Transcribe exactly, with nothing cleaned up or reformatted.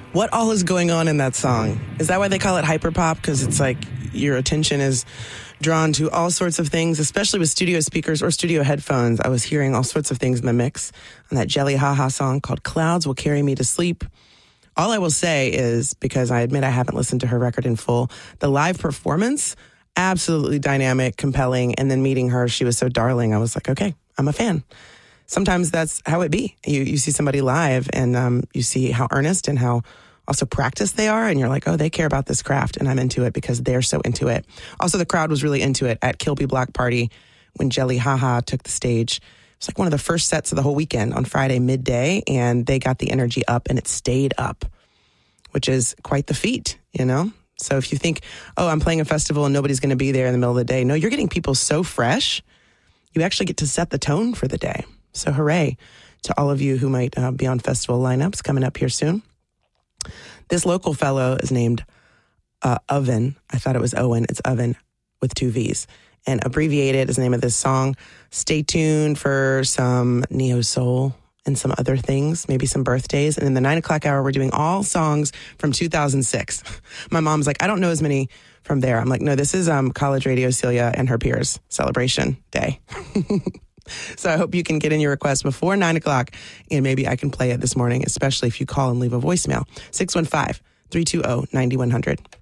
what all is going on in that song? Is that why they call it hyperpop? Because it's like your attention is drawn to all sorts of things, especially with studio speakers or studio headphones. I was hearing all sorts of things in the mix on that Jelly Haha song called Clouds Will Carry Me to Sleep. All I will say is, because I admit I haven't listened to her record in full, the live performance, absolutely dynamic, compelling, and then meeting her, she was so darling. I was like, okay, I'm a fan. Sometimes that's how it be. You you see somebody live and um, you see how earnest and how also practiced they are, and you're like, oh, they care about this craft, and I'm into it because they're so into it. Also, the crowd was really into it at Kilby Block Party when Jelly Haha took the stage. It was like one of the first sets of the whole weekend on Friday midday, and they got the energy up, and it stayed up, which is quite the feat, you know? So if you think, oh, I'm playing a festival and nobody's going to be there in the middle of the day, no, you're getting people so fresh, you actually get to set the tone for the day. So hooray to all of you who might uh, be on festival lineups coming up here soon. This local fellow is named uh, Oven. I thought it was Owen. It's Oven with two V's. And abbreviated is the name of this song. Stay tuned for some neo soul and some other things, maybe some birthdays. And in the nine o'clock hour, we're doing all songs from two thousand six. My mom's like, I don't know as many from there. I'm like, no, this is um, College Radio Celia and her peers celebration day. So I hope you can get in your request before nine o'clock, and maybe I can play it this morning, especially if you call and leave a voicemail. six one five, three two zero, nine one zero zero.